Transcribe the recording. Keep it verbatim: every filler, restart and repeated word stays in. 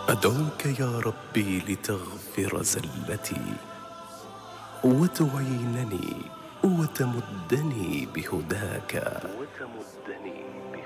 أدعوك يا ربي لتغفر زلتي وتعينني وتمدني بهداك.